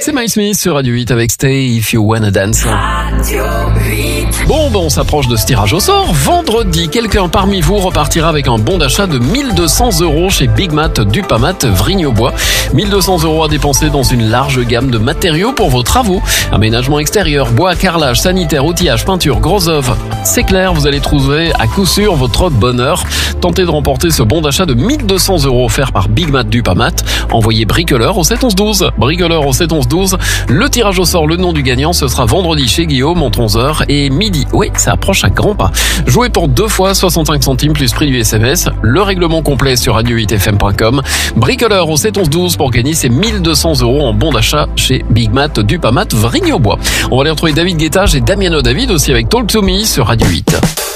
C'est Miles Smith sur Radio 8 avec Stay If You Wanna Dance. Bon, on s'approche de ce tirage au sort. Vendredi, quelqu'un parmi vous repartira avec un bon d'achat de 1200 € chez Big Mat du Pamat Vrigne-aux-Bois. 1200 € à dépenser dans une large gamme de matériaux pour vos travaux. Aménagement extérieur, bois, carrelage, sanitaire, outillage, peinture, gros œuvre. C'est clair, vous allez trouver à coup sûr votre bonheur. Tentez de remporter ce bon d'achat de 1200 € offert par Big Mat du Pamat. Envoyez bricoleur au 71112. Bricoleur au 71112. Le tirage au sort, le nom du gagnant, ce sera vendredi chez Guillaume entre 11h et midi. Oui, ça approche à grands pas. Jouez pour 2 fois 65 centimes plus prix du SMS. Le règlement complet sur radio8fm.com. Bricoleur au 71112 pour gagner ces 1200 € en bon d'achat chez Big Mat du Pamat Vrigne-aux-Bois. On va aller retrouver David Guetta et Damiano David aussi avec Talk to Me sur Radio 8.